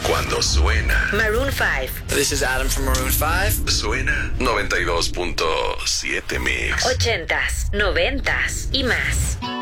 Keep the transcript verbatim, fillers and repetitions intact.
Cuando suena Maroon five. This is Adam from Maroon five. Suena noventa y dos punto siete Mix. Ochentas, noventas y más.